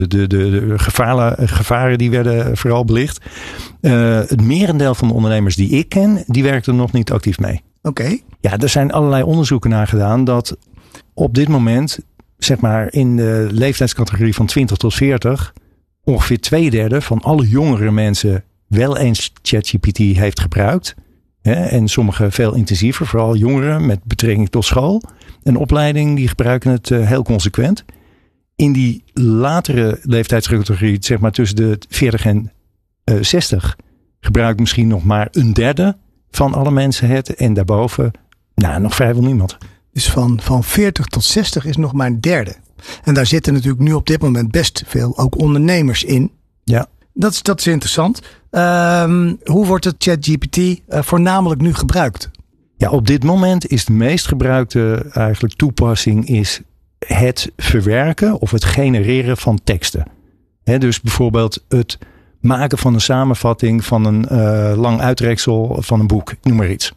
De gevaren die werden vooral belicht. Het merendeel van de ondernemers die ik ken, die werkten nog niet actief mee. Oké. Ja, er zijn allerlei onderzoeken naar gedaan dat op dit moment, zeg maar in de leeftijdscategorie van 20 tot 40, ongeveer 2/3 van alle jongere mensen wel eens ChatGPT heeft gebruikt. En sommigen veel intensiever, vooral jongeren met betrekking tot school en opleiding, die gebruiken het heel consequent. In die latere leeftijdscategorie, zeg maar tussen de 40 en 60, gebruikt misschien nog maar 1/3 van alle mensen het. En daarboven, nog vrijwel niemand. Dus van 40 tot 60 is nog maar 1/3. En daar zitten natuurlijk nu op dit moment best veel ook ondernemers in. Ja. Dat is interessant. Hoe wordt het ChatGPT voornamelijk nu gebruikt? Ja, op dit moment is de meest gebruikte eigenlijk toepassing is het verwerken of het genereren van teksten. Dus bijvoorbeeld het maken van een samenvatting van een lang uitreksel van een boek, noem maar iets.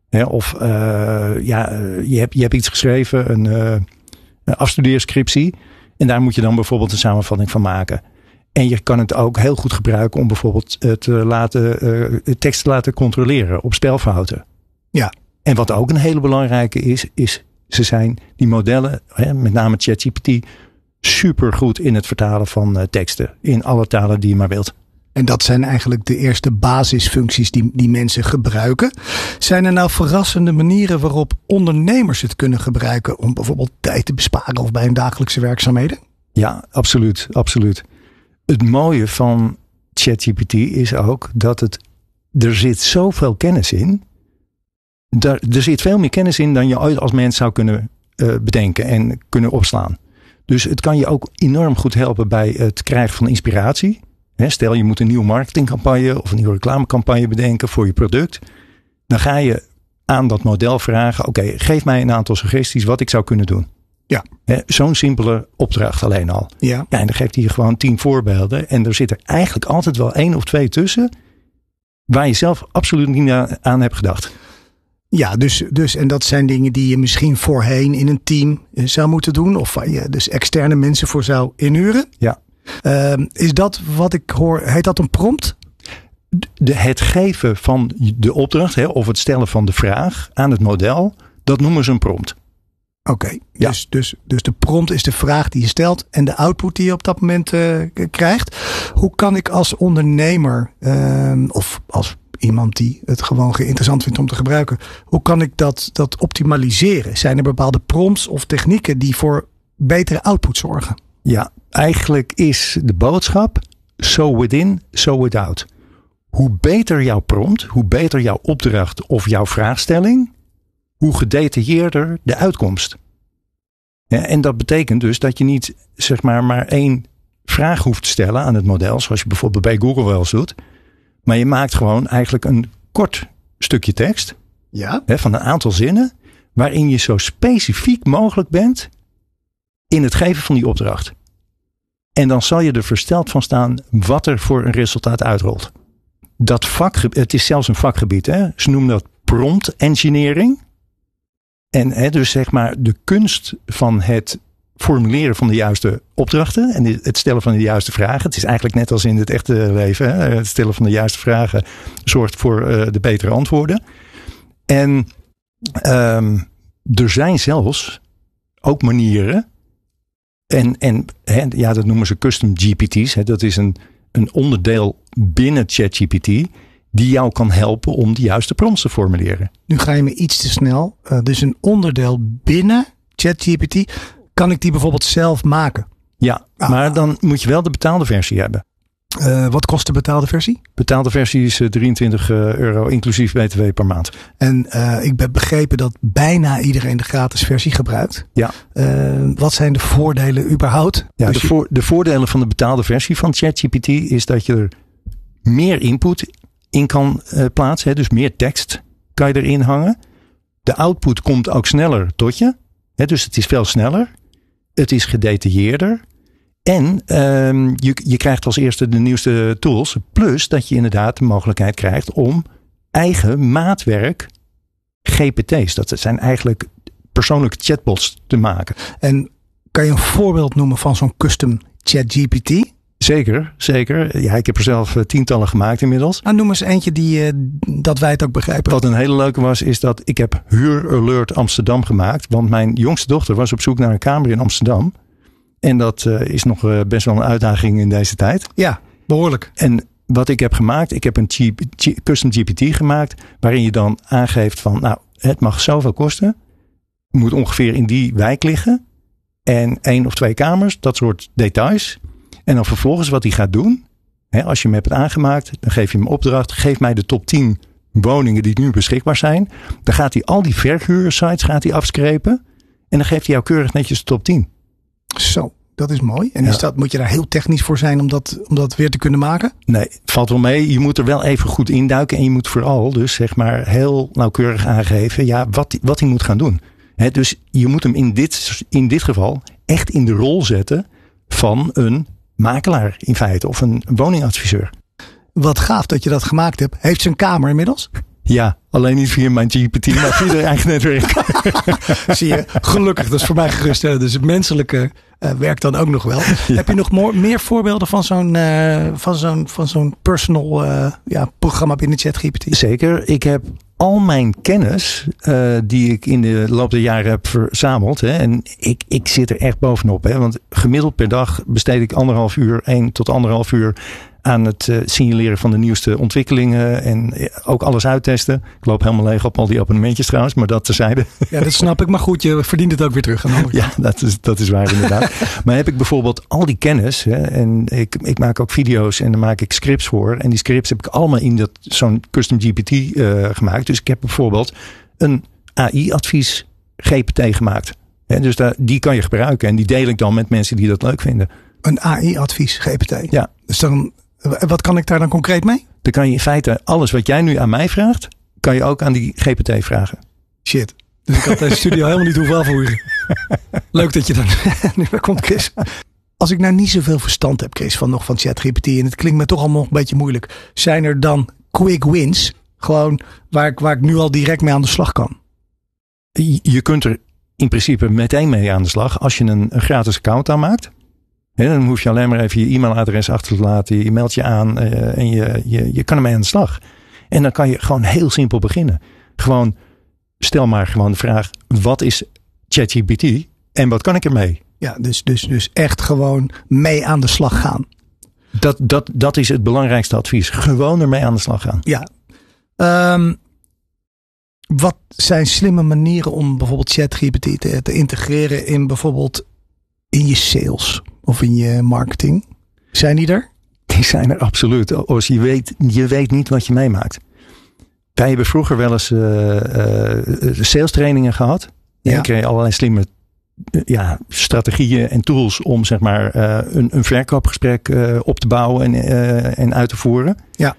Je hebt iets geschreven, een afstudeerscriptie, en daar moet je dan bijvoorbeeld een samenvatting van maken. En je kan het ook heel goed gebruiken om bijvoorbeeld het tekst te laten controleren op spelfouten. Ja. En wat ook een hele belangrijke is ze zijn die modellen, met name ChatGPT, super goed in het vertalen van teksten. In alle talen die je maar wilt. En dat zijn eigenlijk de eerste basisfuncties die mensen gebruiken. Zijn er nou verrassende manieren waarop ondernemers het kunnen gebruiken om bijvoorbeeld tijd te besparen of bij hun dagelijkse werkzaamheden? Ja, absoluut. Absoluut. Het mooie van ChatGPT is ook dat er zit zoveel kennis in. Er zit veel meer kennis in dan je ooit als mens zou kunnen bedenken en kunnen opslaan. Dus het kan je ook enorm goed helpen bij het krijgen van inspiratie. Stel je moet een nieuwe marketingcampagne of een nieuwe reclamecampagne bedenken voor je product. Dan ga je aan dat model vragen, oké, geef mij een aantal suggesties wat ik zou kunnen doen. Ja. Zo'n simpele opdracht alleen al. Ja. En dan geeft hij je gewoon 10 voorbeelden. En er zit er eigenlijk altijd wel 1 of 2 tussen waar je zelf absoluut niet aan hebt gedacht. Ja, dus en dat zijn dingen die je misschien voorheen in een team zou moeten doen. Of waar je dus externe mensen voor zou inhuren. Ja. Is dat wat ik hoor, heet dat een prompt? Het geven van de opdracht of het stellen van de vraag aan het model, dat noemen ze een prompt. Oké, ja. Dus de prompt is de vraag die je stelt en de output die je op dat moment krijgt. Hoe kan ik als ondernemer of als iemand die het gewoon interessant vindt om te gebruiken, hoe kan ik dat optimaliseren? Zijn er bepaalde prompts of technieken die voor betere output zorgen? Ja, eigenlijk is de boodschap so within, so without. Hoe beter jouw prompt, hoe beter jouw opdracht of jouw vraagstelling, hoe gedetailleerder de uitkomst. Ja, en dat betekent dus dat je niet zeg maar 1 vraag hoeft te stellen aan het model, zoals je bijvoorbeeld bij Google wel eens doet. Maar je maakt gewoon eigenlijk een kort stukje tekst, ja, van een aantal zinnen, waarin je zo specifiek mogelijk bent in het geven van die opdracht. En dan zal je er versteld van staan wat er voor een resultaat uitrolt. Het is zelfs een vakgebied. Ze noemen dat prompt engineering. En dus zeg maar de kunst van het formuleren van de juiste opdrachten en het stellen van de juiste vragen. Het is eigenlijk net als in het echte leven. Het stellen van de juiste vragen zorgt voor de betere antwoorden. En er zijn zelfs ook manieren. En dat noemen ze custom GPT's. Dat is een onderdeel binnen ChatGPT die jou kan helpen om de juiste prompts te formuleren. Nu ga je me iets te snel. Dus een onderdeel binnen ChatGPT. Kan ik die bijvoorbeeld zelf maken? Ja, maar dan moet je wel de betaalde versie hebben. Wat kost de betaalde versie? Betaalde versie is €23 inclusief BTW per maand. En ik heb begrepen dat bijna iedereen de gratis versie gebruikt. Ja. Wat zijn de voordelen überhaupt? Ja, de voordelen van de betaalde versie van ChatGPT is dat je er meer input in kan plaatsen. Dus meer tekst kan je erin hangen. De output komt ook sneller tot je. Dus het is veel sneller. Het is gedetailleerder. En je krijgt als eerste de nieuwste tools. Plus dat je inderdaad de mogelijkheid krijgt om eigen maatwerk GPT's. Dat zijn eigenlijk persoonlijke chatbots te maken. En kan je een voorbeeld noemen van zo'n custom ChatGPT? Zeker. Ja, ik heb er zelf tientallen gemaakt inmiddels. Nou, noem eens eentje dat wij het ook begrijpen. Wat een hele leuke was, is dat ik heb Huur Alert Amsterdam gemaakt. Want mijn jongste dochter was op zoek naar een kamer in Amsterdam. En dat is nog best wel een uitdaging in deze tijd. Ja, behoorlijk. En wat ik heb gemaakt, ik heb een custom GPT gemaakt. Waarin je dan aangeeft van, nou, het mag zoveel kosten. Moet ongeveer in die wijk liggen. En 1 of 2 kamers, dat soort details. En dan vervolgens wat hij gaat doen. Als je hem hebt aangemaakt, dan geef je hem opdracht. Geef mij de top 10 woningen die nu beschikbaar zijn. Dan gaat hij al die verhuursites afskrepen. En dan geeft hij jou keurig netjes de top 10. Zo, dat is mooi. En moet je daar heel technisch voor zijn om dat weer te kunnen maken? Nee, valt wel mee. Je moet er wel even goed induiken. En je moet vooral dus zeg maar heel nauwkeurig aangeven wat hij moet gaan doen. Dus je moet hem in dit geval echt in de rol zetten van een makelaar in feite. Of een woningadviseur. Wat gaaf dat je dat gemaakt hebt. Heeft ze een kamer inmiddels? Ja, alleen niet via mijn GPT, maar via de eigen netwerk. Zie je, gelukkig. Dat is voor mij geruststellend. Dus het menselijke werkt dan ook nog wel. Ja. Heb je nog meer voorbeelden van zo'n personal programma binnen ChatGPT? Zeker. Ik heb al mijn kennis die ik in de loop der jaren heb verzameld. En ik zit er echt bovenop. Want gemiddeld per dag besteed ik 1 tot 1,5 uur aan het signaleren van de nieuwste ontwikkelingen. En ook alles uittesten. Ik loop helemaal leeg op al die abonnementjes trouwens. Maar dat terzijde. Ja, dat snap ik. Maar goed, je verdient het ook weer terug. Ja, dat is waar inderdaad. Maar heb ik bijvoorbeeld al die kennis. En ik maak ook video's en daar maak ik scripts voor. En die scripts heb ik allemaal in zo'n custom GPT gemaakt. Dus ik heb bijvoorbeeld een AI-advies GPT gemaakt. Dus die kan je gebruiken. En die deel ik dan met mensen die dat leuk vinden. Een AI-advies GPT? Ja. Dus dan, wat kan ik daar dan concreet mee? Dan kan je in feite alles wat jij nu aan mij vraagt, kan je ook aan die GPT vragen. Shit. Dus ik had deze studio helemaal niet hoeven afvoeren. Leuk dat je dan nu bij komt, Chris. Als ik nou niet zoveel verstand heb, Chris, van ChatGPT, en het klinkt me toch allemaal een beetje moeilijk. Zijn er dan quick wins? Gewoon waar ik nu al direct mee aan de slag kan? Je kunt er in principe meteen mee aan de slag als je een gratis account aanmaakt. Dan hoef je alleen maar even je e-mailadres achter te laten. Je meldt je aan en je kan ermee aan de slag. En dan kan je gewoon heel simpel beginnen. Gewoon stel maar gewoon de vraag: wat is ChatGPT en wat kan ik ermee? Ja, dus echt gewoon mee aan de slag gaan. Dat is het belangrijkste advies. Gewoon ermee aan de slag gaan. Ja. Wat zijn slimme manieren om bijvoorbeeld ChatGPT te integreren in bijvoorbeeld in je sales of in je marketing? Zijn die er? Die zijn er absoluut. Als je weet niet wat je meemaakt. Wij hebben vroeger wel eens sales trainingen gehad. Ja. En dan kreeg je allerlei slimme strategieën en tools om zeg maar een verkoopgesprek op te bouwen en uit te voeren. Ja.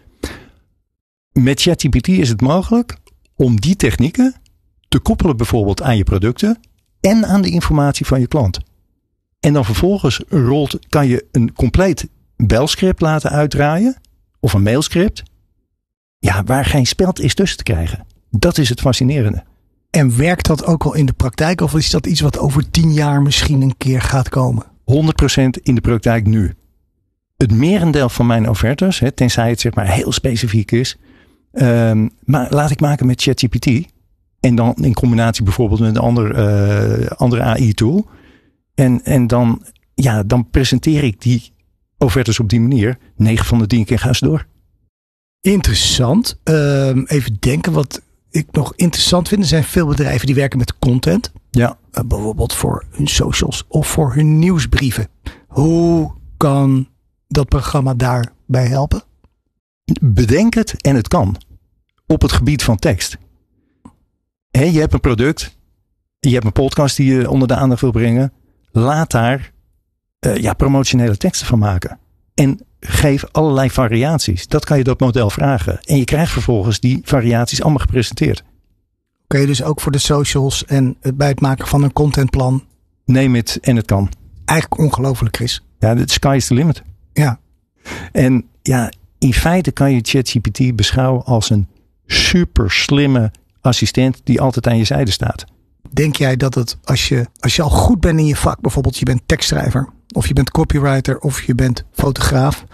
Met ChatGPT is het mogelijk om die technieken te koppelen bijvoorbeeld aan je producten en aan de informatie van je klant. En dan vervolgens kan je een compleet belscript laten uitdraaien of een mailscript. Ja, waar geen speld is tussen te krijgen. Dat is het fascinerende. En werkt dat ook al in de praktijk of is dat iets wat over 10 jaar misschien een keer gaat komen? 100% in de praktijk nu. Het merendeel van mijn offertes, tenzij het zeg maar heel specifiek is, maar laat ik maken met ChatGPT. En dan in combinatie bijvoorbeeld met een andere AI-tool. En dan presenteer ik die offertes op die manier. 9 van de 10 keer gaan ze door. Interessant. Even denken wat ik nog interessant vind. Er zijn veel bedrijven die werken met content. Ja. Bijvoorbeeld voor hun socials of voor hun nieuwsbrieven. Hoe kan dat programma daarbij helpen? Bedenk het en het kan. Op het gebied van tekst. Je hebt een product. Je hebt een podcast die je onder de aandacht wil brengen. Laat daar promotionele teksten van maken. En geef allerlei variaties. Dat kan je dat model vragen. En je krijgt vervolgens die variaties allemaal gepresenteerd. Oké, dus ook voor de socials en bij het maken van een contentplan. Neem het en het kan. Eigenlijk ongelooflijk, Chris. Ja, the sky is the limit. Ja. En ja, in feite kan je ChatGPT beschouwen als een super slimme assistent die altijd aan je zijde staat. denk jij dat het als je al goed bent in je vak, bijvoorbeeld je bent tekstschrijver, of je bent copywriter, of je bent fotograaf,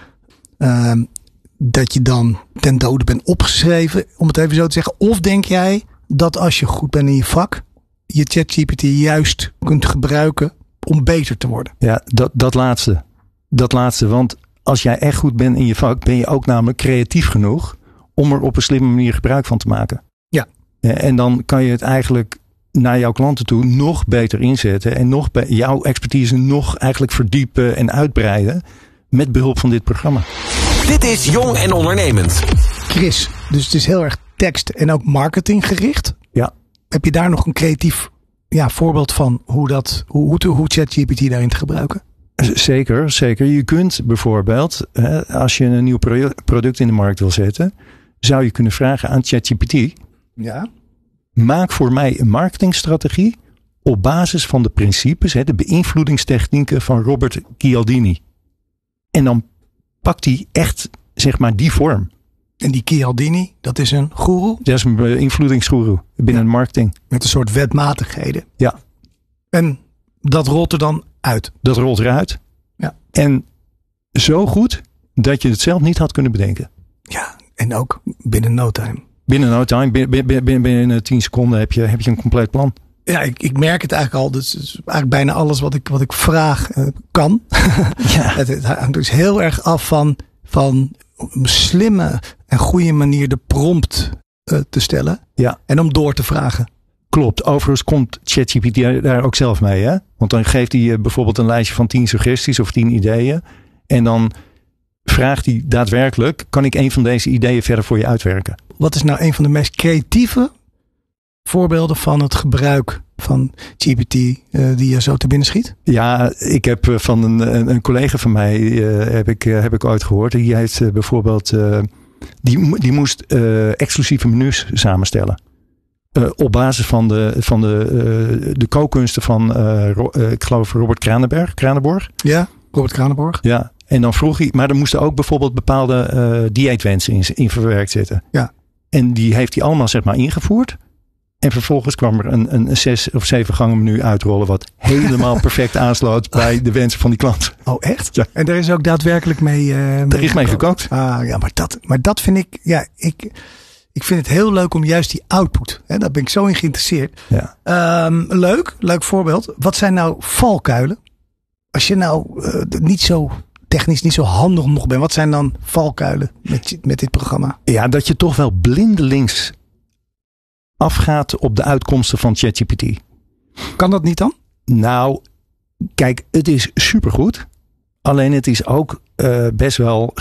dat je dan ten dode bent opgeschreven, om het even zo te zeggen? Of denk jij dat als je goed bent in je vak, je ChatGPT juist kunt gebruiken om beter te worden? Ja, dat laatste. Dat laatste, want als jij echt goed bent in je vak, ben je ook namelijk creatief genoeg om er op een slimme manier gebruik van te maken. Ja. En dan kan je het eigenlijk naar jouw klanten toe nog beter inzetten en nog jouw expertise nog eigenlijk verdiepen en uitbreiden met behulp van dit programma. Dit is Jong en Ondernemend. Chris, dus het is heel erg tekst en ook marketing gericht. Ja. Heb je daar nog een creatief voorbeeld van hoe ChatGPT daarin te gebruiken? Zeker. Je kunt bijvoorbeeld, als je een nieuw product in de markt wil zetten, zou je kunnen vragen aan ChatGPT. Ja. Maak voor mij een marketingstrategie op basis van de principes, de beïnvloedingstechnieken van Robert Cialdini. En dan pakt hij echt, zeg maar, die vorm. En die Cialdini, dat is een goeroe? Dat is een beïnvloedingsgoeroe binnen de marketing. Met een soort wetmatigheden. Ja. En dat rolt er dan uit? Dat rolt eruit. Ja. En zo goed dat je het zelf niet had kunnen bedenken. Ja, en ook binnen no time. Binnen no time, binnen 10 seconden heb je een compleet plan. Ja, ik merk het eigenlijk al. Dus eigenlijk bijna alles wat ik vraag kan. Ja. Het hangt dus heel erg af van een slimme en goede manier de prompt te stellen. Ja. En om door te vragen. Klopt. Overigens komt ChatGPT daar ook zelf mee. Hè? Want dan geeft hij bijvoorbeeld een lijstje van 10 suggesties of 10 ideeën. En dan vraagt hij daadwerkelijk, kan ik een van deze ideeën verder voor je uitwerken? Wat is nou een van de meest creatieve voorbeelden van het gebruik van GPT die je zo te binnen schiet? Ja, ik heb van een collega van mij heb ik ooit gehoord. Die heeft bijvoorbeeld die moest exclusieve menus samenstellen. Op basis van de kookkunsten van ik geloof Robert Kranenborg. Ja, Robert Kranenborg. Ja, en dan vroeg hij, maar er moesten ook bijvoorbeeld bepaalde dieetwensen in verwerkt zitten. Ja. En die heeft hij allemaal, zeg maar, ingevoerd. En vervolgens kwam er een 6 of 7 gangen menu uitrollen wat helemaal perfect aansloot bij de wensen van die klant. Oh, echt? Ja. En daar is ook daadwerkelijk mee er is mee gekookt. Ah, ja, maar dat vind ik, ja, ik vind het heel leuk om juist die output. Hè, daar ben ik zo in geïnteresseerd. Ja. Leuk voorbeeld. Wat zijn nou valkuilen? Als je nou niet zo technisch niet zo handig nog bent. Wat zijn dan valkuilen met dit programma? Ja, dat je toch wel blindelings afgaat op de uitkomsten van ChatGPT. Kan dat niet dan? Nou, kijk, het is supergoed. Alleen het is ook best wel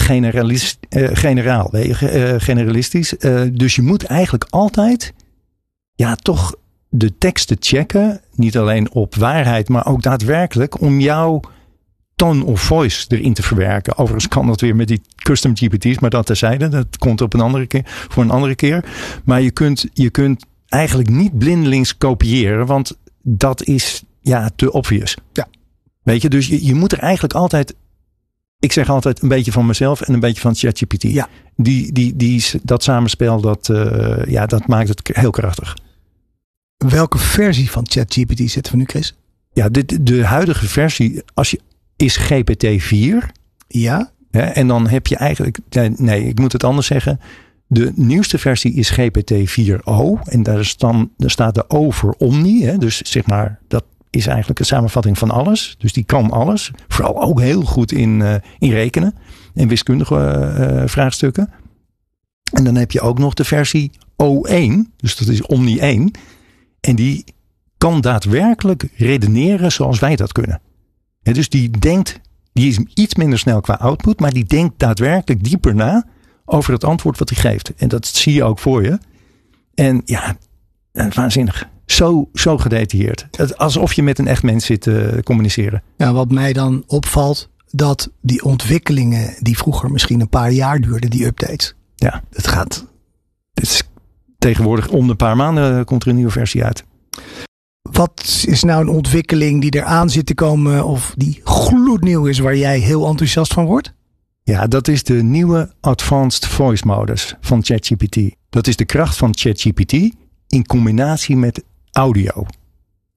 generalistisch. Dus je moet eigenlijk altijd toch de teksten checken. Niet alleen op waarheid, maar ook daadwerkelijk om jouw tone of voice erin te verwerken. Overigens kan dat weer met die custom GPT's, maar dat terzijde. Dat komt op voor een andere keer. Maar je kunt eigenlijk niet blindelings kopiëren, want dat is te obvious. Ja. Weet je, dus je moet er eigenlijk altijd, ik zeg altijd een beetje van mezelf en een beetje van ChatGPT. Ja. Dat samenspel, dat maakt het heel krachtig. Welke versie van ChatGPT zitten we nu, Chris? Ja, de huidige versie is GPT-4. Ja. En dan heb je eigenlijk, nee, ik moet het anders zeggen. De nieuwste versie is GPT-4o. En daar staat de O voor Omni. Hè? Dus zeg maar, dat is eigenlijk een samenvatting van alles. Dus die kan alles. Vooral ook heel goed in rekenen. En wiskundige vraagstukken. En dan heb je ook nog de versie O1. Dus dat is Omni 1. En die kan daadwerkelijk redeneren zoals wij dat kunnen. En dus die is iets minder snel qua output. Maar die denkt daadwerkelijk dieper na over het antwoord wat hij geeft. En dat zie je ook voor je. En ja, waanzinnig. Zo gedetailleerd. Alsof je met een echt mens zit te communiceren. Ja, wat mij dan opvalt, dat die ontwikkelingen die vroeger misschien een paar jaar duurden, die updates. Ja. Het gaat. Tegenwoordig om de paar maanden komt er een nieuwe versie uit. Wat is nou een ontwikkeling die eraan zit te komen of die gloednieuw is waar jij heel enthousiast van wordt? Ja, dat is de nieuwe Advanced Voice Modus van ChatGPT. Dat is de kracht van ChatGPT in combinatie met audio.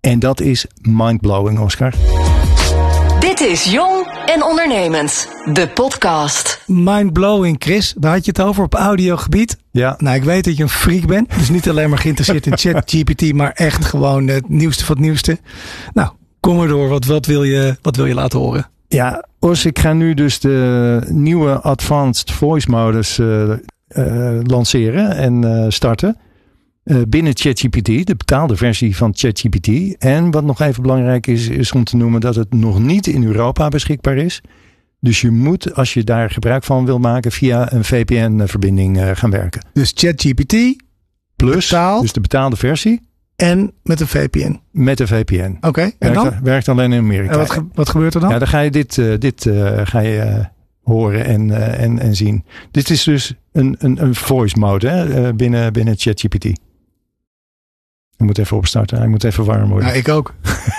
En dat is mindblowing, Oscar. Dit is Jong en Ondernemend, de podcast. Mindblowing, Chris. Daar had je het over op audiogebied. Ja. Nou, ik weet dat je een freak bent. Dus niet alleen maar geïnteresseerd in ChatGPT, maar echt gewoon het nieuwste van het nieuwste. Nou, kom maar door. Wat wil je laten horen? Ja, Os, ik ga nu dus de nieuwe Advanced Voice modus lanceren en starten. Binnen ChatGPT, de betaalde versie van ChatGPT. En wat nog even belangrijk is om te noemen dat het nog niet in Europa beschikbaar is. Dus je moet, als je daar gebruik van wil maken, via een VPN-verbinding gaan werken. Dus ChatGPT Plus, dus de betaalde versie. En met een VPN. Met een VPN. Oké, en dan? Werkt alleen in Amerika. En wat gebeurt er dan? Ja, dan ga je dit ga je horen en zien. Dit is dus een voice mode hè, binnen ChatGPT. Ik moet even opstarten. Hij moet even warm worden. Ja, ik ook.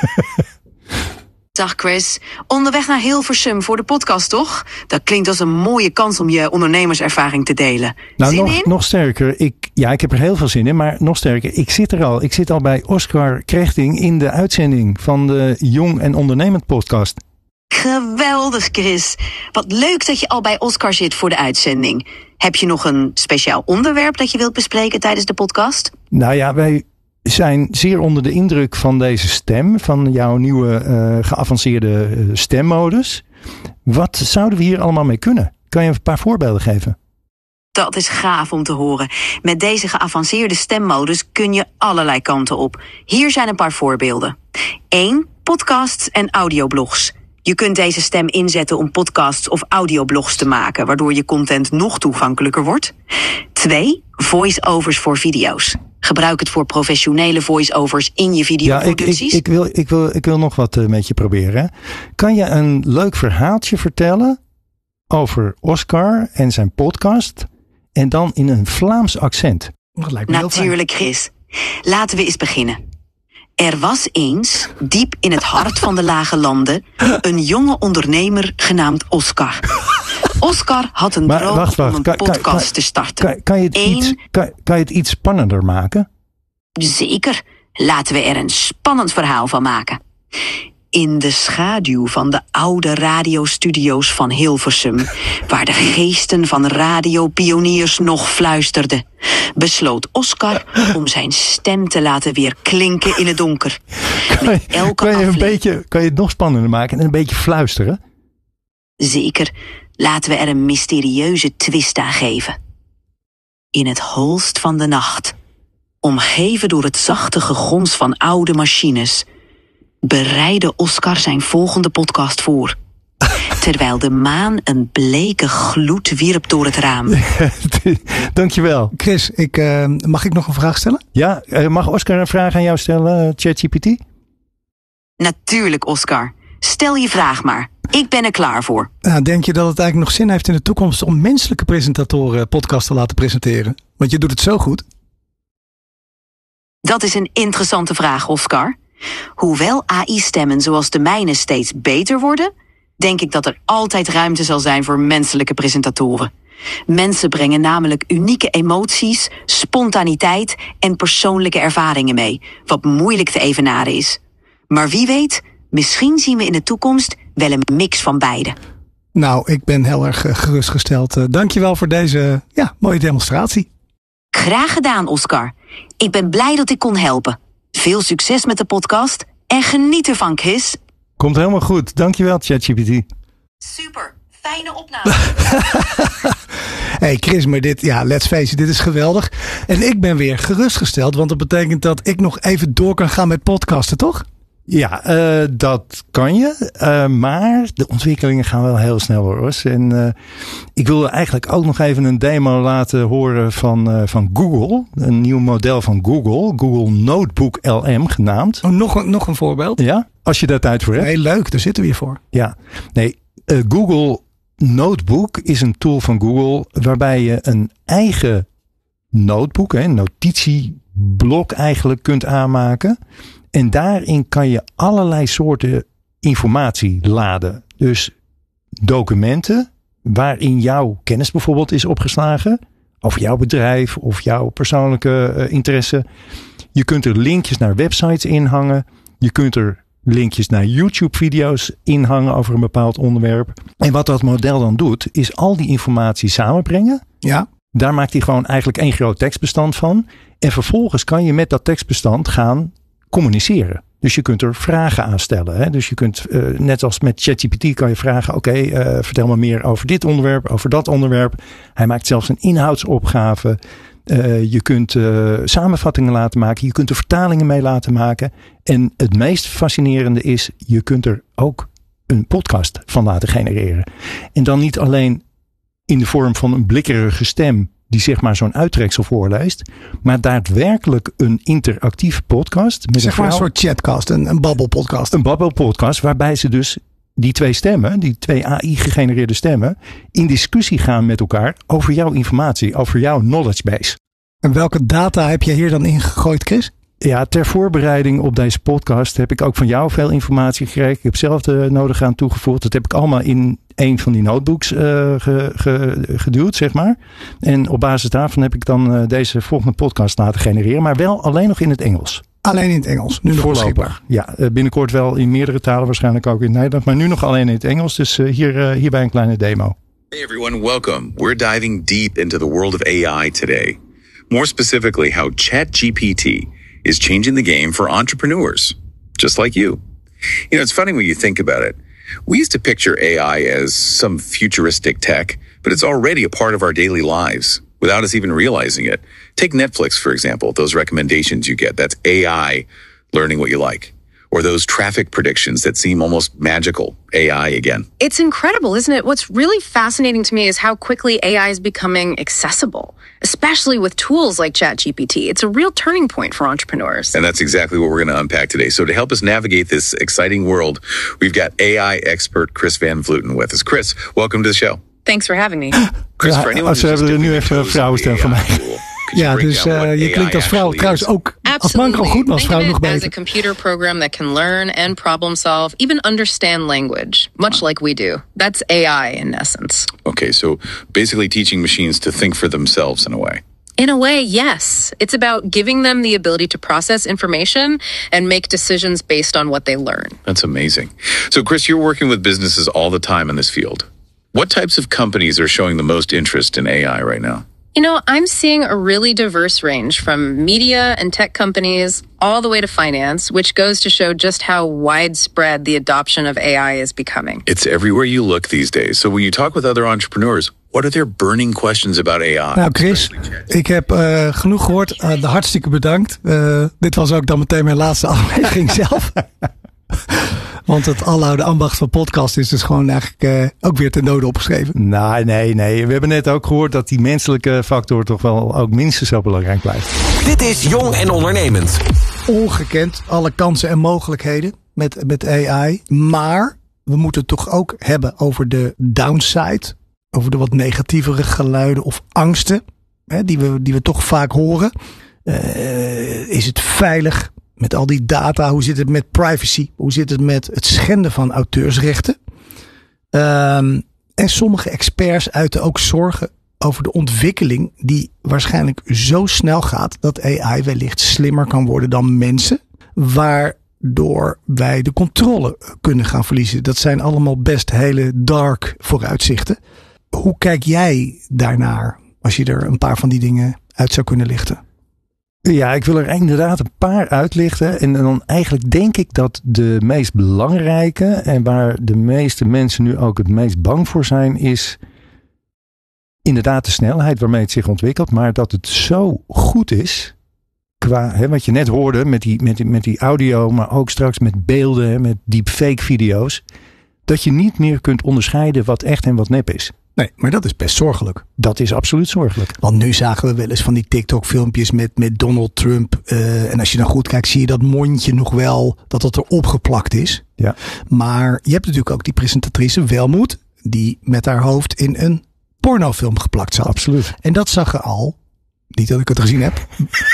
Dag Chris, onderweg naar Hilversum voor de podcast toch? Dat klinkt als een mooie kans om je ondernemerservaring te delen. Nou, nog sterker. Ik heb er heel veel zin in, maar nog sterker. Ik zit er al. Ik zit al bij Oscar Krechting in de uitzending van de Jong en Ondernemend podcast. Geweldig Chris. Wat leuk dat je al bij Oscar zit voor de uitzending. Heb je nog een speciaal onderwerp dat je wilt bespreken tijdens de podcast? Nou ja, wij zijn zeer onder de indruk van deze stem, van jouw nieuwe geavanceerde stemmodus. Wat zouden we hier allemaal mee kunnen? Kan je een paar voorbeelden geven? Dat is gaaf om te horen. Met deze geavanceerde stemmodus kun je allerlei kanten op. Hier zijn een paar voorbeelden. 1. Podcasts en audioblogs. Je kunt deze stem inzetten om podcasts of audioblogs te maken, waardoor je content nog toegankelijker wordt. 2. Voice-overs voor video's. Gebruik het voor professionele voice-overs in je videoproducties. Ja, ik wil nog wat met je proberen. Kan je een leuk verhaaltje vertellen over Oscar en zijn podcast en dan in een Vlaams accent? Dat lijkt me natuurlijk, Chris. Laten we eens beginnen. Er was eens, diep in het hart van de lage landen, een jonge ondernemer genaamd Oscar. Oscar had een droom om een podcast te starten. Kan je het iets spannender maken? Zeker. Laten we er een spannend verhaal van maken. In de schaduw van de oude radiostudio's van Hilversum, waar de geesten van radiopioniers nog fluisterden, besloot Oscar om zijn stem te laten weer klinken in het donker. Kan je het nog spannender maken en een beetje fluisteren? Zeker. Laten we er een mysterieuze twist aan geven. In het holst van de nacht, omgeven door het zachte gegons van oude machines, bereidde Oscar zijn volgende podcast voor. Terwijl de maan een bleke gloed wierp door het raam. Dankjewel. Chris, mag ik nog een vraag stellen? Ja, mag Oscar een vraag aan jou stellen, ChatGPT? Natuurlijk, Oscar. Stel je vraag maar. Ik ben er klaar voor. Nou, denk je dat het eigenlijk nog zin heeft in de toekomst om menselijke presentatoren podcasts te laten presenteren? Want je doet het zo goed. Dat is een interessante vraag, Oscar. Hoewel AI-stemmen zoals de mijne steeds beter worden, denk ik dat er altijd ruimte zal zijn voor menselijke presentatoren. Mensen brengen namelijk unieke emoties, spontaniteit en persoonlijke ervaringen mee, wat moeilijk te evenaren is. Maar wie weet, misschien zien we in de toekomst wel een mix van beide. Nou, ik ben heel erg gerustgesteld. Dankjewel voor deze mooie demonstratie. Graag gedaan, Oscar. Ik ben blij dat ik kon helpen. Veel succes met de podcast en geniet ervan, Chris. Komt helemaal goed. Dankjewel, ChatGPT. Super. Fijne opname. Hey Chris, maar let's face it, dit is geweldig. En ik ben weer gerustgesteld, want dat betekent dat ik nog even door kan gaan met podcasten, toch? Ja, dat kan je. Maar de ontwikkelingen gaan wel heel snel hoor. En ik wilde eigenlijk ook nog even een demo laten horen van Google. Een nieuw model van Google. Google Notebook LM genaamd. Oh, nog een voorbeeld? Ja, als je daar tijd voor hebt. Heel leuk, daar zitten we hier voor. Ja, nee, Google Notebook is een tool van Google waarbij je een eigen notebook, een notitieblok eigenlijk kunt aanmaken. En daarin kan je allerlei soorten informatie laden. Dus documenten waarin jouw kennis bijvoorbeeld is opgeslagen. Over jouw bedrijf of jouw persoonlijke interesse. Je kunt er linkjes naar websites in hangen. Je kunt er linkjes naar YouTube-video's inhangen over een bepaald onderwerp. En wat dat model dan doet, is al die informatie samenbrengen. Ja. Daar maakt hij gewoon eigenlijk 1 groot tekstbestand van. En vervolgens kan je met dat tekstbestand gaan communiceren. Dus je kunt er vragen aan stellen. Hè? Dus je kunt, net als met ChatGPT, kan je vragen: oké, vertel me meer over dit onderwerp, over dat onderwerp. Hij maakt zelfs een inhoudsopgave. Je kunt samenvattingen laten maken. Je kunt er vertalingen mee laten maken. En het meest fascinerende is, je kunt er ook een podcast van laten genereren. En dan niet alleen in de vorm van een blikkerige stem die zeg maar zo'n uittreksel voorleest, maar daadwerkelijk een interactieve podcast. Met zeg maar een soort chatcast, een babbelpodcast. Een babbelpodcast waarbij ze dus die 2 stemmen, die 2 AI-gegenereerde stemmen, in discussie gaan met elkaar over jouw informatie, over jouw knowledge base. En welke data heb je hier dan ingegooid, Chris? Ja, ter voorbereiding op deze podcast heb ik ook van jou veel informatie gekregen. Ik heb zelf de nodige aan toegevoegd. Dat heb ik allemaal in een van die notebooks geduwd, zeg maar. En op basis daarvan heb ik dan deze volgende podcast laten genereren. Maar wel alleen nog in het Engels. Alleen in het Engels, nu nog beschikbaar. Ja, binnenkort wel in meerdere talen, waarschijnlijk ook in het Nederlands. Maar nu nog alleen in het Engels. Dus hierbij een kleine demo. Hey everyone, welcome. We're diving deep into the world of AI today. More specifically, how ChatGPT is changing the game for entrepreneurs, just like you. You know, it's funny when you think about it. We used to picture AI as some futuristic tech, but it's already a part of our daily lives without us even realizing it. Take Netflix, for example, those recommendations you get. That's AI learning what you like. Or those traffic predictions that seem almost magical. AI again. It's incredible, isn't it? What's really fascinating to me is how quickly AI is becoming accessible, especially with tools like ChatGPT. It's a real turning point for entrepreneurs. And that's exactly what we're going to unpack today. So to help us navigate this exciting world, we've got AI expert Chris Van Vleuten with us. Chris, welcome to the show. Thanks for having me. Chris, Ja, for anyone ze hebben er nu even een vrouwenstem van mij. Ja, dus je klinkt als vrouw trouwens ook als man al goed, maar als vrouw nog beter. As a computer program that can learn and problem solve, even understand language, much like we do. That's AI in essence. Okay, so basically teaching machines to think for themselves in a way. In a way, yes. It's about giving them the ability to process information and make decisions based on what they learn. That's amazing. So Chris, you're working with businesses all the time in this field. What types of companies are showing the most interest in AI right now? You know, I'm seeing a really diverse range from media and tech companies all the way to finance, which goes to show just how widespread the adoption of AI is becoming. It's everywhere you look these days. So when you talk with other entrepreneurs, what are their burning questions about AI? Nou Chris, ik heb genoeg gehoord. Hartstikke bedankt. Dit was ook dan meteen mijn laatste aflevering zelf. Want het aloude ambacht van podcast is dus gewoon eigenlijk ook weer ten dode opgeschreven. Nee. We hebben net ook gehoord dat die menselijke factor toch wel ook minstens zo belangrijk blijft. Dit is Jong en Ondernemend. Ongekend, alle kansen en mogelijkheden met AI. Maar we moeten het toch ook hebben over de downside. Over de wat negatievere geluiden of angsten. Die we toch vaak horen. Is het veilig? Met al die data, hoe zit het met privacy? Hoe zit het met het schenden van auteursrechten? En sommige experts uiten ook zorgen over de ontwikkeling die waarschijnlijk zo snel gaat dat AI wellicht slimmer kan worden dan mensen. Waardoor wij de controle kunnen gaan verliezen. Dat zijn allemaal best hele dark vooruitzichten. Hoe kijk jij daarnaar als je er een paar van die dingen uit zou kunnen lichten? Ja, ik wil er inderdaad een paar uitlichten. En dan eigenlijk denk ik dat de meest belangrijke en waar de meeste mensen nu ook het meest bang voor zijn, is inderdaad de snelheid waarmee het zich ontwikkelt. Maar dat het zo goed is, qua wat je net hoorde met die audio, maar ook straks met beelden, met deepfake video's, dat je niet meer kunt onderscheiden wat echt en wat nep is. Nee, maar dat is best zorgelijk. Dat is absoluut zorgelijk. Want nu zagen we wel eens van die TikTok filmpjes met Donald Trump. En als je dan goed kijkt zie je dat mondje nog wel, dat het erop geplakt is. Ja. Maar je hebt natuurlijk ook die presentatrice Welmoed, die met haar hoofd in een pornofilm geplakt zat. Absoluut. En dat zag er al, niet dat ik het gezien heb.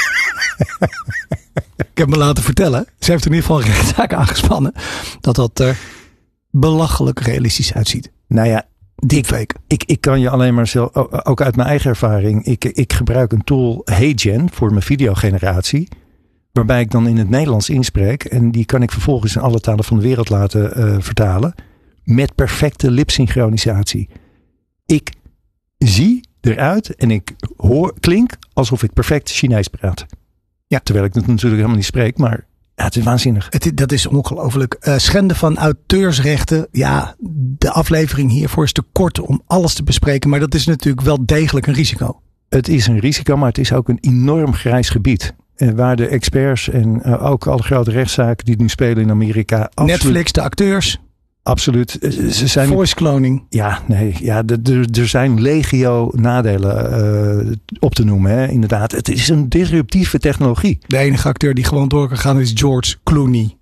Ik heb me laten vertellen, ze heeft in ieder geval een rechtszaak aangespannen, dat er belachelijk realistisch uitziet. Nou ja, deepfake. Ik kan je alleen maar zelf, ook uit mijn eigen ervaring. Ik gebruik een tool HeyGen voor mijn videogeneratie. waarbij ik dan in het Nederlands inspreek. En die kan ik vervolgens in alle talen van de wereld laten vertalen. Met perfecte lipsynchronisatie. Ik zie eruit en ik klink alsof ik perfect Chinees praat. Ja. Terwijl ik het natuurlijk helemaal niet spreek, maar ja, het is waanzinnig. Dat is ongelooflijk. Schenden van auteursrechten. Ja, de aflevering hiervoor is te kort om alles te bespreken. Maar dat is natuurlijk wel degelijk een risico. Het is een risico, maar het is ook een enorm grijs gebied. Waar de experts en ook alle grote rechtszaken die nu spelen in Amerika. Netflix, de acteurs. Absoluut. Ze zijn voice cloning. Ja, nee. Ja, er zijn legio nadelen op te noemen. Hè. Inderdaad, het is een disruptieve technologie. De enige acteur die gewoon door kan gaan is George Clooney.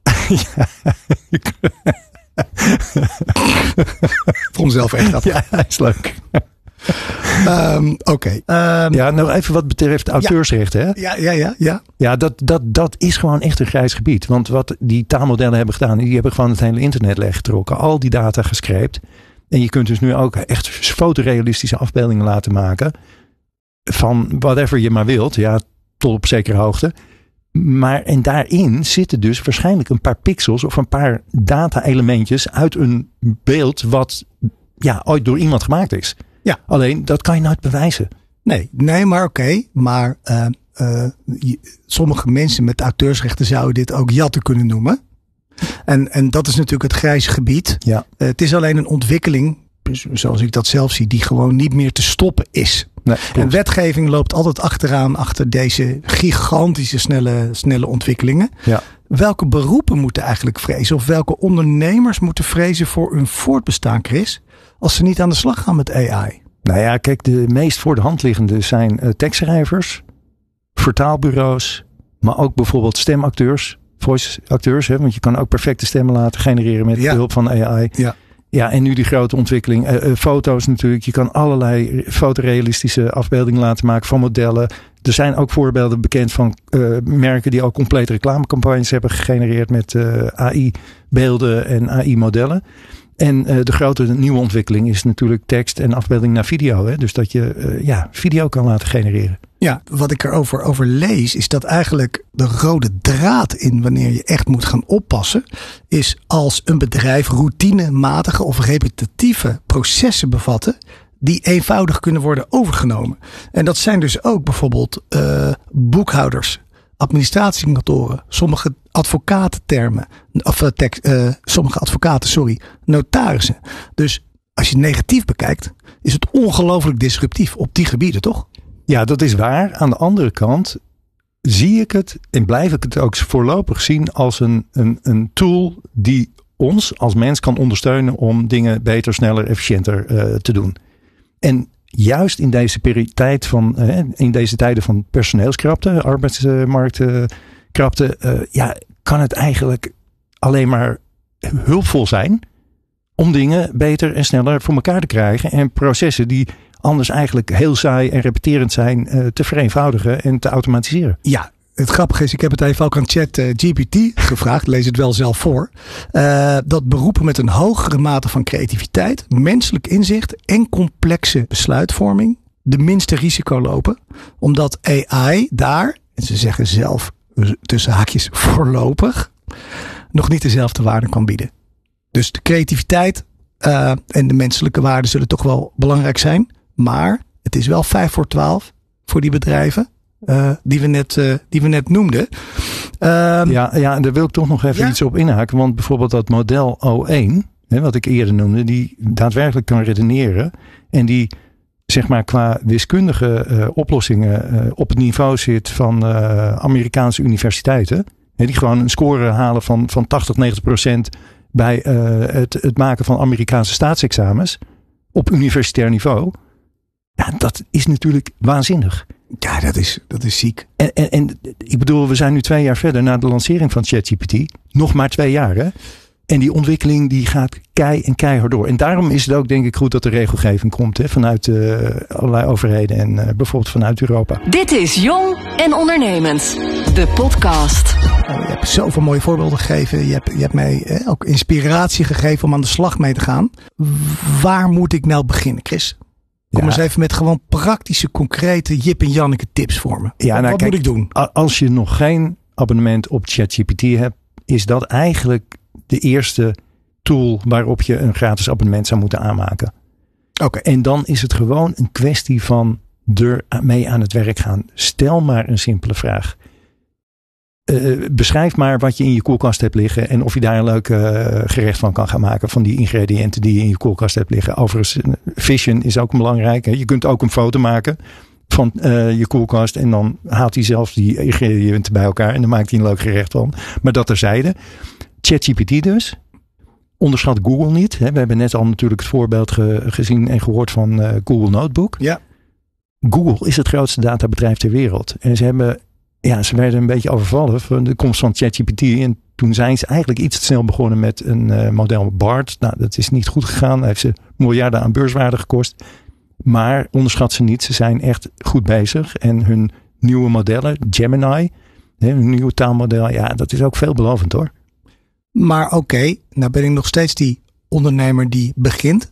Voor mezelf echt af. Ja, hij is leuk. Oké. Ja, nou even wat betreft auteursrechten. Hè? Ja. Ja, dat is gewoon echt een grijs gebied. Want wat die taalmodellen hebben gedaan, die hebben gewoon het hele internet leeggetrokken. Al die data gescreept. En je kunt dus nu ook echt fotorealistische afbeeldingen laten maken. Van whatever je maar wilt. Ja, tot op zekere hoogte. Maar en daarin zitten dus waarschijnlijk een paar pixels of een paar data-elementjes uit een beeld wat ooit door iemand gemaakt is. Ja. Alleen, dat kan je nooit bewijzen. Nee, maar oké. Maar sommige mensen met auteursrechten zouden dit ook jatten kunnen noemen. En dat is natuurlijk het grijze gebied. Ja. Het is alleen een ontwikkeling, zoals ik dat zelf zie, die gewoon niet meer te stoppen is. Nee, en wetgeving loopt altijd achteraan achter deze gigantische snelle ontwikkelingen. Ja. Welke beroepen moeten eigenlijk vrezen? Of welke ondernemers moeten vrezen voor hun voortbestaan, Chris? Als ze niet aan de slag gaan met AI. Nou ja, kijk, de meest voor de hand liggende zijn tekstschrijvers, vertaalbureaus, maar ook bijvoorbeeld stemacteurs, voice acteurs. Hè, want je kan ook perfecte stemmen laten genereren met behulp van AI. Ja, en nu die grote ontwikkeling. Foto's natuurlijk. Je kan allerlei fotorealistische afbeeldingen laten maken van modellen. Er zijn ook voorbeelden bekend van merken die al complete reclamecampagnes hebben gegenereerd met AI-beelden en AI-modellen. En de grote nieuwe ontwikkeling is natuurlijk tekst en afbeelding naar video. Hè? Dus dat je video kan laten genereren. Ja, wat ik erover lees is dat eigenlijk de rode draad in wanneer je echt moet gaan oppassen, is als een bedrijf routinematige of repetitieve processen bevatten die eenvoudig kunnen worden overgenomen. En dat zijn dus ook bijvoorbeeld boekhouders, administratiekantoren, sommige advocatentermen, sommige advocaten, notarissen. Dus als je het negatief bekijkt, is het ongelooflijk disruptief op die gebieden, toch? Ja, dat is waar. Aan de andere kant zie ik het en blijf ik het ook voorlopig zien als een tool die ons als mens kan ondersteunen om dingen beter, sneller, efficiënter te doen. En juist in deze tijden van personeelskrapte, arbeidsmarktkrapte, kan het eigenlijk alleen maar hulpvol zijn om dingen beter en sneller voor elkaar te krijgen en processen die anders eigenlijk heel saai en repeterend zijn te vereenvoudigen en te automatiseren. Ja, het grappige is, ik heb het even ook aan ChatGPT gevraagd, lees het wel zelf voor. Dat beroepen met een hogere mate van creativiteit, menselijk inzicht en complexe besluitvorming de minste risico lopen. Omdat AI daar, en ze zeggen zelf tussen haakjes voorlopig, nog niet dezelfde waarde kan bieden. Dus de creativiteit en de menselijke waarden zullen toch wel belangrijk zijn. Maar het is wel 11:55 voor die bedrijven die we net noemden. Ja, daar wil ik toch nog even iets op inhaken. Want bijvoorbeeld dat model O1, wat ik eerder noemde, die daadwerkelijk kan redeneren. En die zeg maar qua wiskundige oplossingen op het niveau zit van Amerikaanse universiteiten. Die gewoon een score halen van 80-90% bij het maken van Amerikaanse staatsexamens op universitair niveau. Ja, dat is natuurlijk waanzinnig. Ja, dat is ziek. En ik bedoel, we zijn nu 2 jaar verder na de lancering van ChatGPT. Nog maar 2 jaar, hè? En die ontwikkeling die gaat keihard door. En daarom is het ook denk ik goed dat er regelgeving komt vanuit allerlei overheden en bijvoorbeeld vanuit Europa. Dit is Jong en Ondernemend, de podcast. Je hebt zoveel mooie voorbeelden gegeven. Je hebt mij ook inspiratie gegeven om aan de slag mee te gaan. Waar moet ik nou beginnen, Chris? Kom eens even met gewoon praktische, concrete Jip en Janneke tips voor me. Ja, Wat moet ik doen? Als je nog geen abonnement op ChatGPT hebt, is dat eigenlijk de eerste tool waarop je een gratis abonnement zou moeten aanmaken. Oké. En dan is het gewoon een kwestie van ermee aan het werk gaan. Stel maar een simpele vraag. Beschrijf maar wat je in je koelkast hebt liggen en of je daar een leuk gerecht van kan gaan maken van die ingrediënten die je in je koelkast hebt liggen. Overigens, vision is ook belangrijk. Hè? Je kunt ook een foto maken van je koelkast en dan haalt hij zelf die ingrediënten bij elkaar en dan maakt hij een leuk gerecht van. Maar dat terzijde. ChatGPT dus. Onderschat Google niet. Hè? We hebben net al natuurlijk het voorbeeld gezien en gehoord van Google Notebook. Ja. Google is het grootste databedrijf ter wereld. En ze werden een beetje overvallen van de komst van ChatGPT. En toen zijn ze eigenlijk iets te snel begonnen met een model BART. Nou, dat is niet goed gegaan. Dat heeft ze miljarden aan beurswaarde gekost. Maar onderschat ze niet. Ze zijn echt goed bezig. En hun nieuwe modellen, Gemini, hun nieuwe taalmodel. Ja, dat is ook veelbelovend hoor. Maar oké, nou ben ik nog steeds die ondernemer die begint.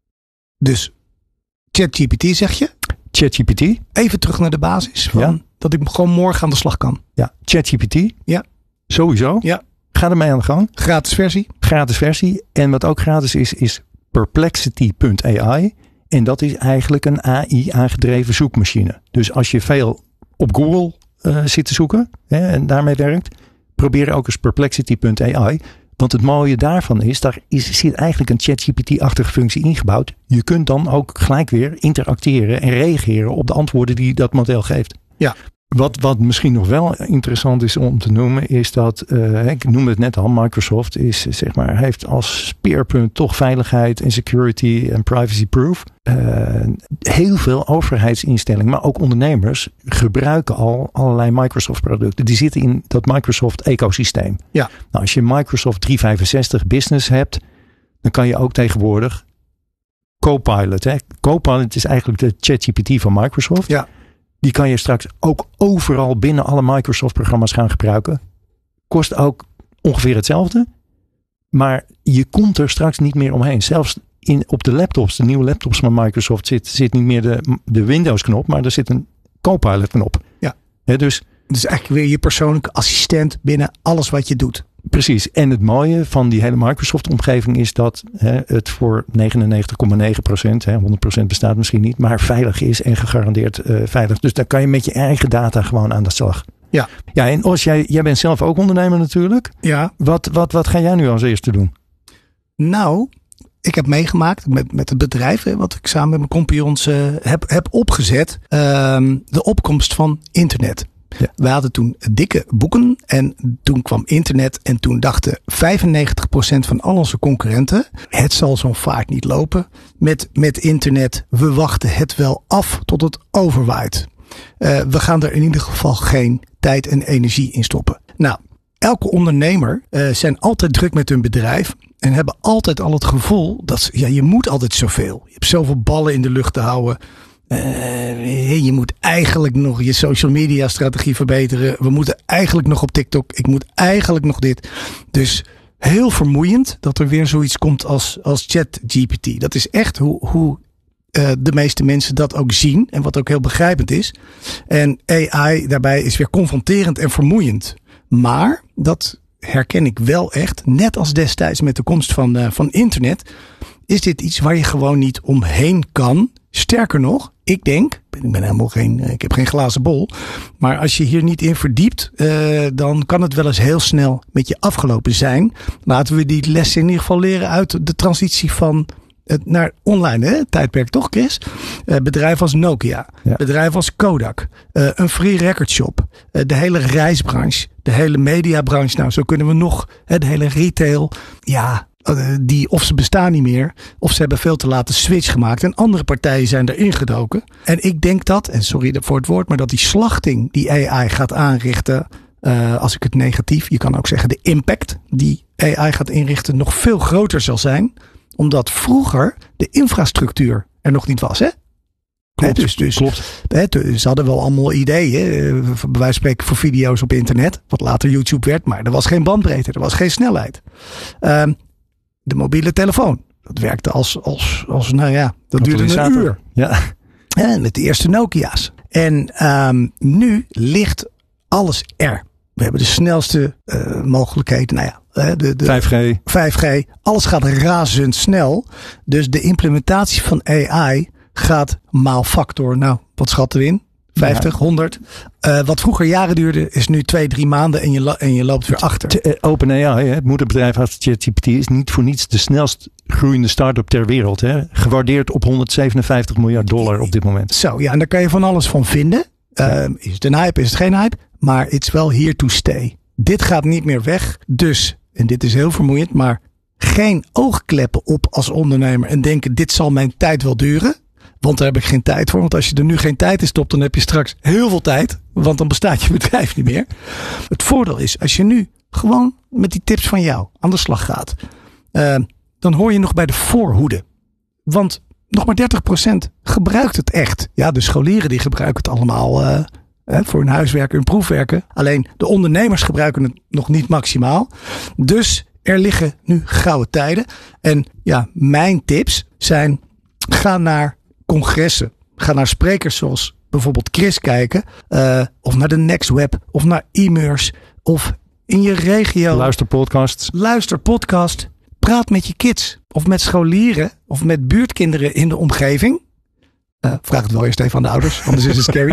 Dus ChatGPT zeg je? ChatGPT. Even terug naar de basis. Van dat ik gewoon morgen aan de slag kan. Ja, ChatGPT. Ja. Sowieso. Ja. Ga ermee aan de gang. Gratis versie. Gratis versie. En wat ook gratis is Perplexity.ai. En dat is eigenlijk een AI-aangedreven zoekmachine. Dus als je veel op Google zit te zoeken en daarmee werkt, probeer ook eens Perplexity.ai. Want het mooie daarvan is, zit eigenlijk een ChatGPT-achtige functie ingebouwd. Je kunt dan ook gelijk weer interacteren en reageren op de antwoorden die dat model geeft. Ja. Wat misschien nog wel interessant is om te noemen, is dat, ik noemde het net al, Microsoft heeft als speerpunt toch veiligheid en security en privacy proof. Heel veel overheidsinstellingen, maar ook ondernemers gebruiken al allerlei Microsoft producten. Die zitten in dat Microsoft ecosysteem. Ja. Nou, als je Microsoft 365 Business hebt, dan kan je ook tegenwoordig Copilot. Copilot is eigenlijk de ChatGPT van Microsoft. Ja. Die kan je straks ook overal binnen alle Microsoft-programma's gaan gebruiken. Kost ook ongeveer hetzelfde. Maar je komt er straks niet meer omheen. Zelfs op de laptops, de nieuwe laptops van Microsoft, zit niet meer de Windows-knop, maar er zit een Copilot-knop. Ja. Dus eigenlijk weer je persoonlijke assistent binnen alles wat je doet. Precies. En het mooie van die hele Microsoft-omgeving is dat het voor 99,9%, 100% bestaat misschien niet, maar veilig is en gegarandeerd veilig. Dus daar kan je met je eigen data gewoon aan de slag. Ja. Ja, en Os, jij bent zelf ook ondernemer natuurlijk. Ja. Wat ga jij nu als eerste doen? Nou, ik heb meegemaakt met het bedrijf, wat ik samen met mijn compagnons heb opgezet, de opkomst van internet. Ja. We hadden toen dikke boeken en toen kwam internet en toen dachten 95% van al onze concurrenten, het zal zo'n vaart niet lopen met internet. We wachten het wel af tot het overwaait. We gaan er in ieder geval geen tijd en energie in stoppen. Nou, elke ondernemer zijn altijd druk met hun bedrijf en hebben altijd al het gevoel dat je moet altijd zoveel. Je hebt zoveel ballen in de lucht te houden. Je moet eigenlijk nog je social media strategie verbeteren. We moeten eigenlijk nog op TikTok. Ik moet eigenlijk nog dit. Dus heel vermoeiend dat er weer zoiets komt als ChatGPT. Dat is echt hoe de meeste mensen dat ook zien. En wat ook heel begrijpend is. En AI daarbij is weer confronterend en vermoeiend. Maar dat herken ik wel echt. Net als destijds met de komst van internet. Is dit iets waar je gewoon niet omheen kan. Sterker nog, ik denk, ik heb geen glazen bol. Maar als je hier niet in verdiept, dan kan het wel eens heel snel met je afgelopen zijn. Laten we die les in ieder geval leren uit de transitie van naar online tijdperk, toch Chris? Bedrijven als Nokia, ja. Bedrijven als Kodak, een free record shop, de hele reisbranche, de hele mediabranche. Nou, zo kunnen we nog, de hele retail. Ja, die of ze bestaan niet meer, of ze hebben veel te laat de switch gemaakt en andere partijen zijn erin gedoken. En ik denk dat, en sorry voor het woord, maar dat die slachting die AI gaat aanrichten, als ik het negatief, je kan ook zeggen de impact die AI gaat inrichten nog veel groter zal zijn, omdat vroeger de infrastructuur er nog niet was, hè? Klopt, klopt. Ze hadden wel allemaal ideeën, bij wijze van spreken voor video's op internet, wat later YouTube werd, maar er was geen bandbreedte, er was geen snelheid. De mobiele telefoon, dat werkte als nou ja, dat duurde een uur. Ja. Met de eerste Nokia's. En nu ligt alles er. We hebben de snelste mogelijkheden. Nou ja, de 5G. Alles gaat razendsnel. Dus de implementatie van AI gaat maal factor. Nou, wat schatten we in? 50, 100. Wat vroeger jaren duurde, is nu 2-3 maanden en je loopt weer achter. OpenAI, het moederbedrijf van ChatGPT, is niet voor niets de snelst groeiende start-up ter wereld. Hè? Gewaardeerd op $157 miljard op dit moment. Zo, ja, en daar kan je van alles van vinden. Is het een hype, is het geen hype? Maar it's wel here to stay. Dit gaat niet meer weg. Dus, en dit is heel vermoeiend, maar geen oogkleppen op als ondernemer en denken, dit zal mijn tijd wel duren. Want daar heb ik geen tijd voor. Want als je er nu geen tijd in stopt, dan heb je straks heel veel tijd. Want dan bestaat je bedrijf niet meer. Het voordeel is, als je nu gewoon met die tips van jou aan de slag gaat. Dan hoor je nog bij de voorhoede. Want nog maar 30% gebruikt het echt. Ja, de scholieren die gebruiken het allemaal voor hun huiswerken, hun proefwerken. Alleen de ondernemers gebruiken het nog niet maximaal. Dus er liggen nu gouden tijden. En ja, mijn tips zijn, ga naar congressen. Ga naar sprekers zoals bijvoorbeeld Chris kijken. Of naar de Next Web. Of naar e-mers. Of in je regio. Luister podcast. Praat met je kids. Of met scholieren. Of met buurtkinderen in de omgeving. Vraag het wel eerst even aan de ouders. Anders is het scary.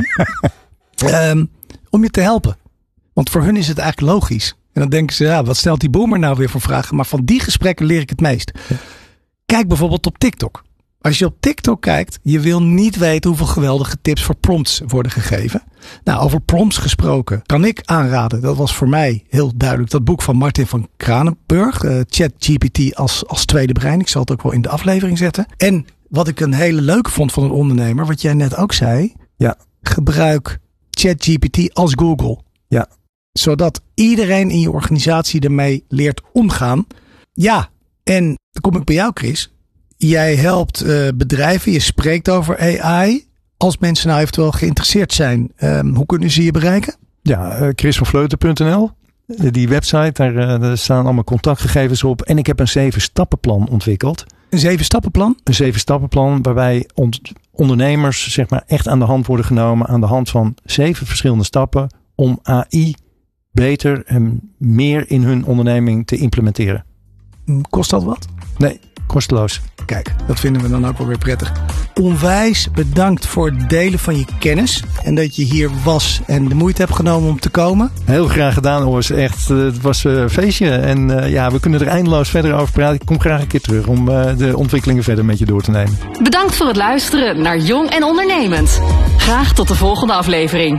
Om je te helpen. Want voor hun is het eigenlijk logisch. En dan denken ze, ja, wat stelt die boomer nou weer voor vragen? Maar van die gesprekken leer ik het meest. Kijk bijvoorbeeld op TikTok. Als je op TikTok kijkt, je wil niet weten hoeveel geweldige tips voor prompts worden gegeven. Nou, over prompts gesproken kan ik aanraden. Dat was voor mij heel duidelijk. Dat boek van Martin van Kranenburg. ChatGPT als tweede brein. Ik zal het ook wel in de aflevering zetten. En wat ik een hele leuke vond van een ondernemer. Wat jij net ook zei. Ja. Gebruik ChatGPT als Google. Ja. Zodat iedereen in je organisatie ermee leert omgaan. Ja, en dan kom ik bij jou, Chris. Jij helpt bedrijven, je spreekt over AI. Als mensen nou eventueel geïnteresseerd zijn, hoe kunnen ze je bereiken? Ja, chrisvanvleuten.nl. Die website, daar staan allemaal contactgegevens op. En ik heb een 7-stappenplan ontwikkeld. Een 7-stappenplan? Een 7-stappenplan waarbij ondernemers zeg maar echt aan de hand worden genomen. Aan de hand van 7 verschillende stappen om AI beter en meer in hun onderneming te implementeren. Kost dat wat? Nee, kosteloos. Kijk, dat vinden we dan ook wel weer prettig. Onwijs bedankt voor het delen van je kennis. En dat je hier was en de moeite hebt genomen om te komen. Heel graag gedaan, Ors. Echt, het was een feestje. En we kunnen er eindeloos verder over praten. Ik kom graag een keer terug om de ontwikkelingen verder met je door te nemen. Bedankt voor het luisteren naar Jong en Ondernemend. Graag tot de volgende aflevering.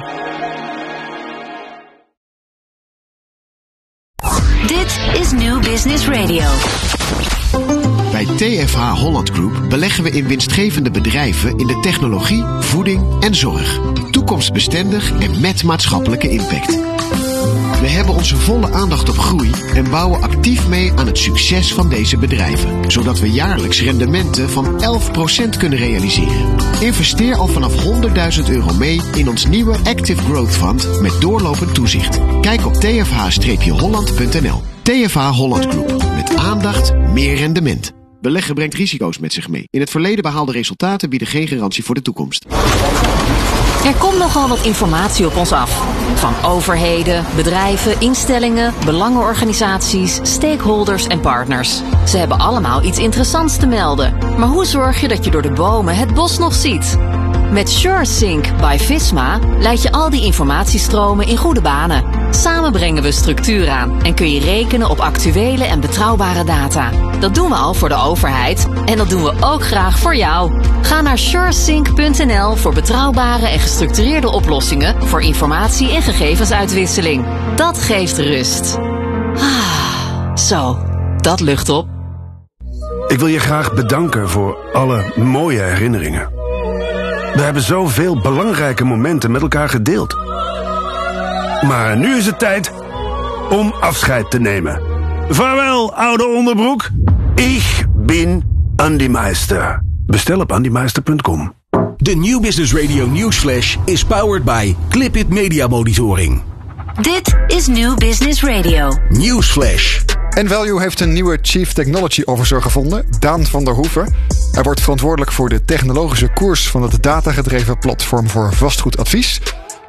Dit is New Business Radio. Bij TFH Holland Group beleggen we in winstgevende bedrijven in de technologie, voeding en zorg. Toekomstbestendig en met maatschappelijke impact. We hebben onze volle aandacht op groei en bouwen actief mee aan het succes van deze bedrijven. Zodat we jaarlijks rendementen van 11% kunnen realiseren. Investeer al vanaf €100.000 mee in ons nieuwe Active Growth Fund met doorlopend toezicht. Kijk op tfh-holland.nl. TFH Holland Group. Met aandacht, meer rendement. Beleggen brengt risico's met zich mee. In het verleden behaalde resultaten bieden geen garantie voor de toekomst. Er komt nogal wat informatie op ons af. Van overheden, bedrijven, instellingen, belangenorganisaties, stakeholders en partners. Ze hebben allemaal iets interessants te melden. Maar hoe zorg je dat je door de bomen het bos nog ziet? Met SureSync by Visma leid je al die informatiestromen in goede banen. Samen brengen we structuur aan en kun je rekenen op actuele en betrouwbare data. Dat doen we al voor de overheid en dat doen we ook graag voor jou. Ga naar suresync.nl voor betrouwbare en gestructureerde oplossingen voor informatie- en gegevensuitwisseling. Dat geeft rust. Zo, dat lucht op. Ik wil je graag bedanken voor alle mooie herinneringen. We hebben zoveel belangrijke momenten met elkaar gedeeld. Maar nu is het tijd om afscheid te nemen. Vaarwel, oude onderbroek. Ik ben Andy Meister. Bestel op andymeister.com. De New Business Radio Newsflash is powered by Clipit Media Monitoring. Dit is New Business Radio. Newsflash. Envalue heeft een nieuwe Chief Technology Officer gevonden, Daan van der Hoeven. Hij wordt verantwoordelijk voor de technologische koers van het datagedreven platform voor vastgoedadvies.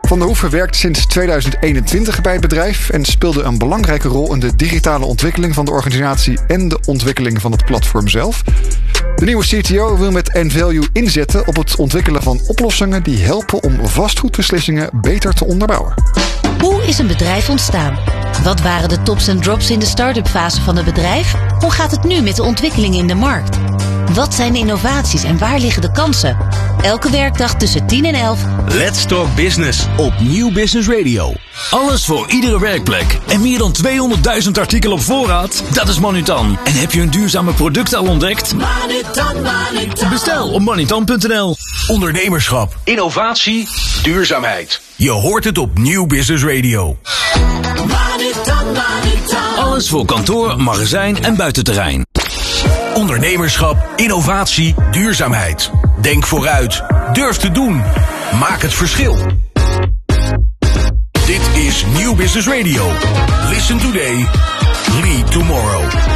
Van der Hoeven werkt sinds 2021 bij het bedrijf en speelde een belangrijke rol in de digitale ontwikkeling van de organisatie en de ontwikkeling van het platform zelf. De nieuwe CTO wil met Envalue inzetten op het ontwikkelen van oplossingen die helpen om vastgoedbeslissingen beter te onderbouwen. Hoe is een bedrijf ontstaan? Wat waren de tops en drops in de start-up fase van het bedrijf? Hoe gaat het nu met de ontwikkelingen in de markt? Wat zijn de innovaties en waar liggen de kansen? Elke werkdag tussen 10 en 11. Let's Talk Business op Nieuw Business Radio. Alles voor iedere werkplek. En meer dan 200.000 artikelen op voorraad? Dat is Manutan. En heb je een duurzame product al ontdekt? Manutan. Bestel op manutan.nl. Ondernemerschap, innovatie, duurzaamheid. Je hoort het op Nieuw Business Radio. Alles voor kantoor, magazijn en buitenterrein. Ondernemerschap, innovatie, duurzaamheid. Denk vooruit. Durf te doen. Maak het verschil. Dit is Nieuw Business Radio. Listen today. Lead tomorrow.